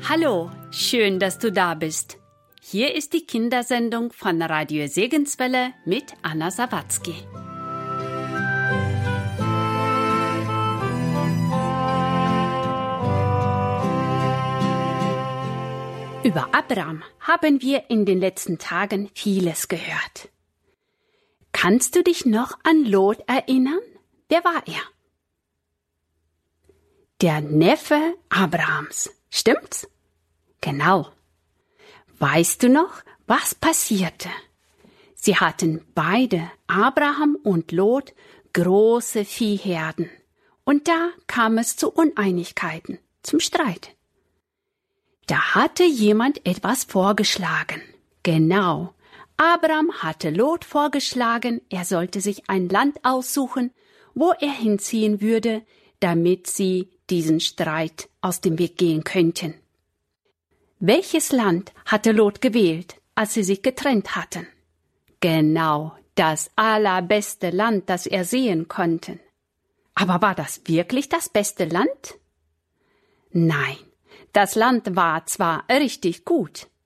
Hallo, schön, dass du da bist. Hier ist die Kindersendung von Radio Segenswelle mit Anna Sawatzki. Über Abraham haben wir in den letzten Tagen vieles gehört. Kannst du dich noch an Lot erinnern? Wer war er? Der Neffe Abrahams. Stimmt's? Genau. Weißt du noch, was passierte? Sie hatten beide, Abraham und Lot, große Viehherden. Und da kam es zu Uneinigkeiten, zum Streit. Da hatte jemand etwas vorgeschlagen. Genau. Abraham hatte Lot vorgeschlagen, er sollte sich ein Land aussuchen, wo er hinziehen würde, damit sie diesen Streit aus dem Weg gehen könnten. Welches Land hatte Lot gewählt, als sie sich getrennt hatten? Genau, das allerbeste Land, das er sehen konnte. Aber war das wirklich das beste Land? Nein, das Land war zwar richtig gut,